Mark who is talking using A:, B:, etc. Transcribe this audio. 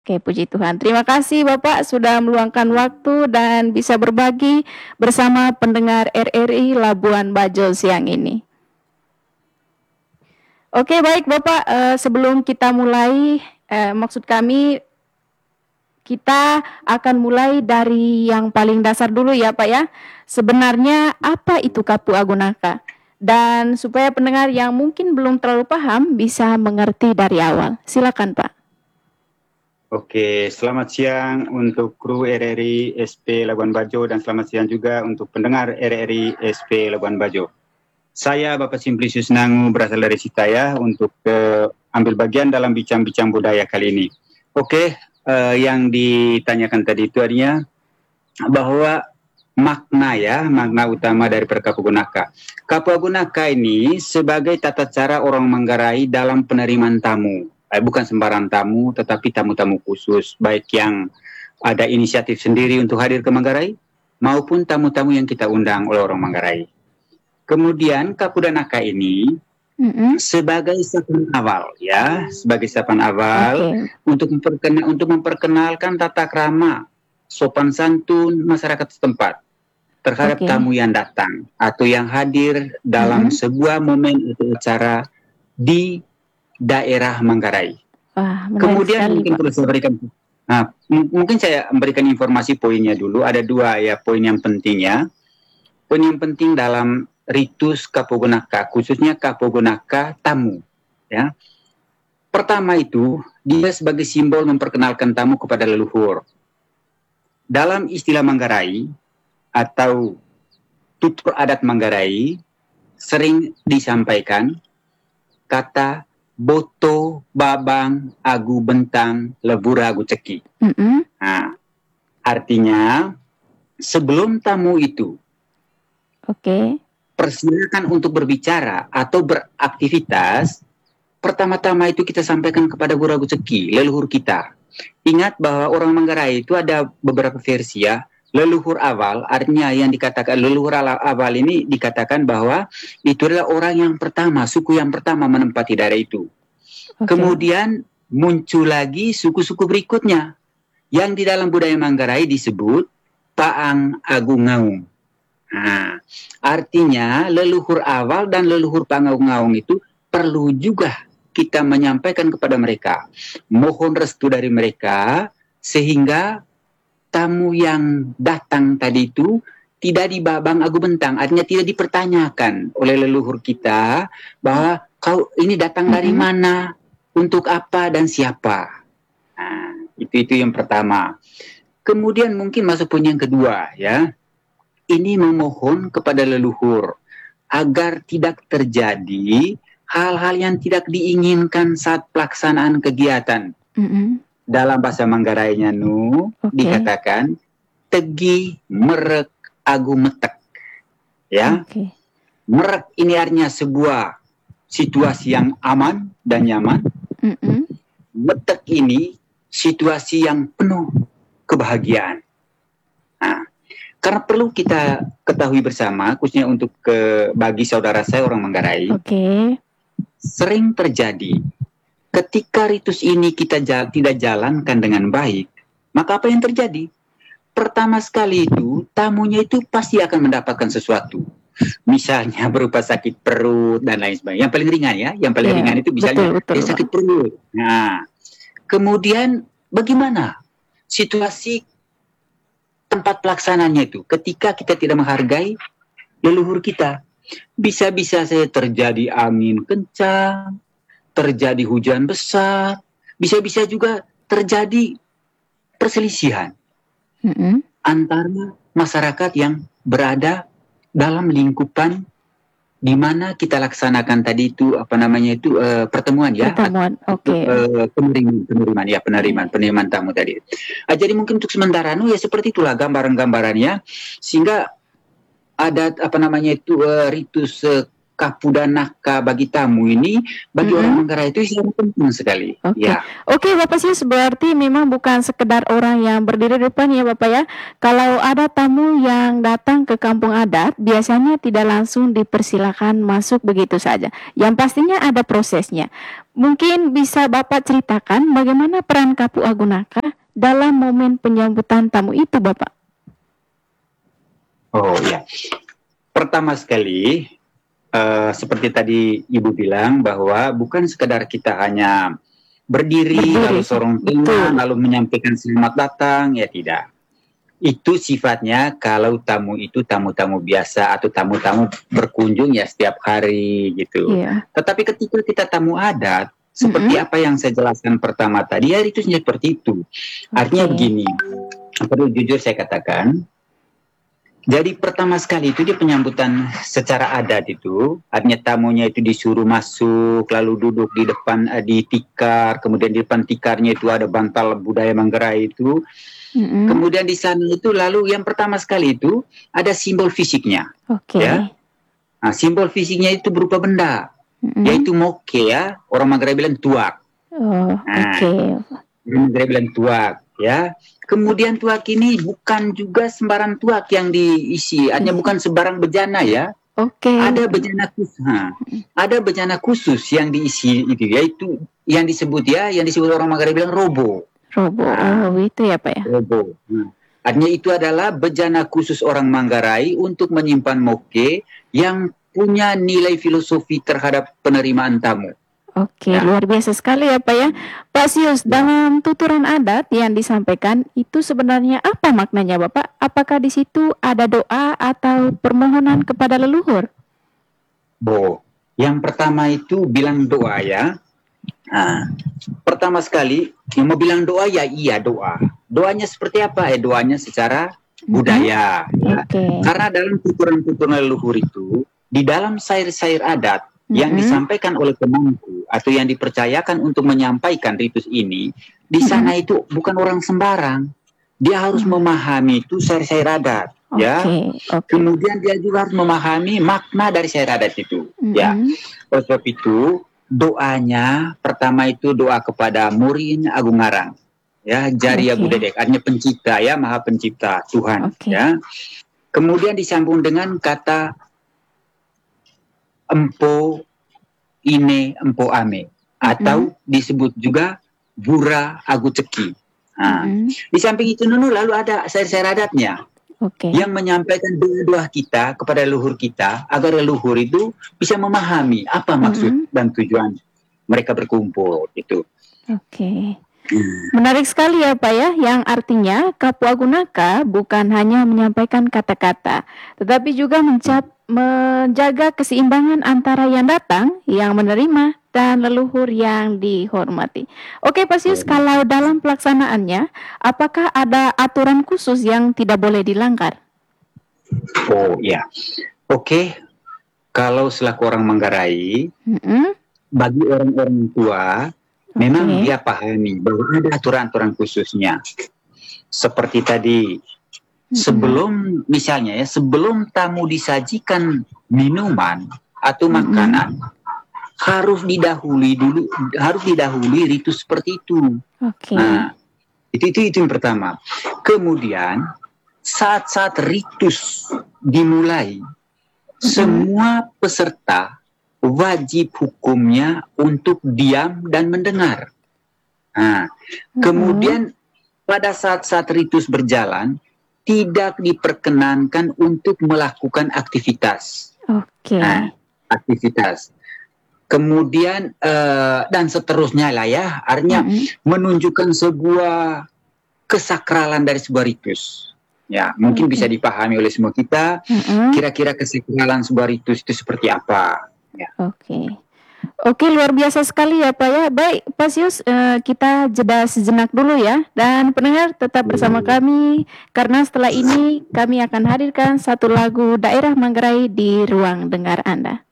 A: Oke, puji Tuhan. Terima kasih Bapak sudah meluangkan waktu dan bisa berbagi bersama pendengar RRI Labuan Bajo siang ini. Oke, baik Bapak, sebelum kita mulai, maksud kami kita akan mulai dari yang paling dasar dulu ya Pak ya. Sebenarnya apa itu Kapu Agunaka? Dan supaya pendengar yang mungkin belum terlalu paham bisa mengerti dari awal. Silakan Pak.
B: Oke, selamat siang untuk kru RRI SP Labuan Bajo dan selamat siang juga untuk pendengar RRI SP Labuan Bajo. Saya Bapak Simplicius Nangu berasal dari Sitaya untuk ambil bagian dalam bincang-bincang budaya kali ini. Oke, yang ditanyakan tadi itu artinya bahwa makna utama dari Kapu Agunaka. Kapu Agunaka ini sebagai tata cara orang Manggarai dalam penerimaan tamu. Bukan sembarang tamu, tetapi tamu-tamu khusus, baik yang ada inisiatif sendiri untuk hadir ke Manggarai, maupun tamu-tamu yang kita undang oleh orang Manggarai. Kemudian Kapu Agunaka ini sebagai sapaan awal, ya, sebagai sapaan awal untuk memperkenalkan tata krama, sopan santun masyarakat setempat terhadap tamu yang datang atau yang hadir dalam sebuah momen atau acara di daerah Manggarai. Kemudian mungkin perlu saya berikan, mungkin saya memberikan informasi poinnya dulu. Ada dua ya poin yang penting ya. Poin yang penting dalam ritus Kapu Agunaka, khususnya Kapu Agunaka tamu. Ya. Pertama itu dia sebagai simbol memperkenalkan tamu kepada leluhur. Dalam istilah Manggarai atau tutur adat Manggarai sering disampaikan kata boto, babang, agu bentang, lebura agu ceki. Nah, artinya sebelum tamu itu persilakan untuk berbicara atau beraktivitas, pertama-tama itu kita sampaikan kepada Guru Agu Ceki, leluhur kita. Ingat bahwa orang Manggarai itu ada beberapa versi ya. Leluhur awal, artinya yang dikatakan leluhur awal ini dikatakan bahwa itu adalah orang yang pertama, suku yang pertama menempati daerah itu. Kemudian muncul lagi suku-suku berikutnya yang di dalam budaya Manggarai disebut Paang Agung Ngaung. Nah, artinya leluhur awal dan leluhur Paang Agung Ngaung itu perlu juga kita menyampaikan kepada mereka, mohon restu dari mereka sehingga tamu yang datang tadi itu tidak dibabang agu bentang, artinya tidak dipertanyakan oleh leluhur kita bahwa kau ini datang dari mana, untuk apa dan siapa. Nah, itu yang pertama. Kemudian mungkin masuk poin yang kedua ya. Ini memohon kepada leluhur agar tidak terjadi hal-hal yang tidak diinginkan saat pelaksanaan kegiatan. Dalam bahasa Manggarainya dikatakan tegi merek agu metek. Ya. Merek ini artinya sebuah situasi yang aman dan nyaman. Metek ini situasi yang penuh kebahagiaan. Nah, karena perlu kita ketahui bersama, khususnya untuk bagi saudara saya orang Manggarai, sering terjadi ketika ritus ini kita tidak jalankan dengan baik, maka apa yang terjadi? Pertama sekali itu, tamunya itu pasti akan mendapatkan sesuatu. Misalnya berupa sakit perut dan lain sebagainya. Yang paling ringan ya, yang paling ringan itu misalnya dia sakit perut. Nah, kemudian bagaimana situasi tempat pelaksananya itu ketika kita tidak menghargai leluhur kita? Bisa-bisa saya terjadi angin kencang, terjadi hujan besar, bisa-bisa juga terjadi perselisihan antara masyarakat yang berada dalam lingkupan di mana kita laksanakan tadi itu pertemuan ya, penerimaan tamu tadi. Jadi mungkin untuk sementara ya seperti itulah gambaran-gambarannya, sehingga ada ritus kapudanaka bagi tamu ini bagi orang Manggarai itu sangat penting sekali.
A: Oke.
B: Ya.
A: Oke, Bapak Sius, berarti memang bukan sekedar orang yang berdiri di depan ya Bapak ya. Kalau ada tamu yang datang ke kampung adat, biasanya tidak langsung dipersilakan masuk begitu saja. Yang pastinya ada prosesnya. Mungkin bisa Bapak ceritakan bagaimana peran Kapu Agunaka dalam momen penyambutan tamu itu, Bapak?
B: Oh ya. Pertama sekali, seperti tadi Ibu bilang bahwa bukan sekedar kita hanya berdiri lalu sorong tangan lalu menyampaikan selamat datang, ya tidak. Itu sifatnya kalau tamu itu tamu-tamu biasa atau tamu-tamu berkunjung ya setiap hari gitu.
A: Iya.
B: Tetapi ketika kita tamu adat, seperti apa yang saya jelaskan pertama tadi, ya itu seperti itu. Artinya begini, perlu jujur saya katakan, jadi pertama sekali itu dia penyambutan secara adat itu, artinya tamunya itu disuruh masuk, lalu duduk di depan di tikar, kemudian di depan tikarnya itu ada bantal budaya Manggarai itu. Kemudian di sana itu lalu yang pertama sekali itu ada simbol fisiknya. Ya. Nah, simbol fisiknya itu berupa benda, yaitu moke ya, orang Manggarai bilang tuak. Orang Manggarai bilang tuak ya. Kemudian tuak ini bukan juga sembarang tuak yang diisi, artinya bukan sembarang bejana ya. Ada bejana khusus. Ada bejana khusus yang diisi itu, yaitu yang disebut orang Manggarai bilang robo.
A: Itu ya Pak ya.
B: Robo. Artinya itu adalah bejana khusus orang Manggarai untuk menyimpan moke yang punya nilai filosofi terhadap penerimaan tamu.
A: Luar biasa sekali ya Pak ya. Pak Sius, dalam tuturan adat yang disampaikan itu sebenarnya apa maknanya Bapak? Apakah di situ ada doa atau permohonan kepada leluhur?
B: Yang pertama itu bilang doa ya. Pertama sekali yang mau bilang doa ya iya doa. Doanya seperti apa? Doanya secara budaya. Ya. Karena dalam tuturan-tuturan leluhur itu di dalam syair-syair adat yang disampaikan oleh pemangku atau yang dipercayakan untuk menyampaikan ritus ini, di sana itu bukan orang sembarang. Dia harus memahami itu syair-syair adat, ya. Kemudian dia juga harus memahami makna dari syair adat itu, ya. Oleh sebab itu, doanya pertama itu doa kepada Murin Agung Ngarang, ya, Jariya Budedek, artinya pencipta, ya, Maha Pencipta Tuhan, ya. Kemudian disambung dengan kata empo ine empo ame atau disebut juga bura agu ceki. Di samping itu lalu ada syair-syair adatnya yang menyampaikan doa-doa kita kepada leluhur kita agar leluhur itu bisa memahami apa maksud dan tujuan mereka berkumpul itu.
A: Menarik sekali ya Pak ya, yang artinya Kapu Agunaka bukan hanya menyampaikan kata-kata, tetapi juga menjaga keseimbangan antara yang datang, yang menerima, dan leluhur yang dihormati. Pak Sius, kalau dalam pelaksanaannya, apakah ada aturan khusus yang tidak boleh dilanggar?
B: Kalau selaku orang Manggarai, bagi orang-orang tua, memang dia pahami bahwa ada aturan-aturan khususnya. Seperti tadi, sebelum sebelum tamu disajikan minuman atau makanan, harus didahului ritus seperti itu. Nah, itu yang pertama. Kemudian saat ritus dimulai, semua peserta wajib hukumnya untuk diam dan mendengar. Kemudian pada saat ritus berjalan, tidak diperkenankan untuk melakukan aktivitas. Aktivitas. Kemudian dan seterusnya lah ya, artinya menunjukkan sebuah kesakralan dari sebuah ritus. Ya, mungkin bisa dipahami oleh semua kita. Kira-kira kesakralan sebuah ritus itu seperti apa? Ya.
A: Luar biasa sekali ya Pak ya. Baik Pak Sius, kita jeda sejenak dulu ya. Dan pendengar tetap bersama kami, karena setelah ini kami akan hadirkan satu lagu daerah Manggarai di ruang dengar Anda.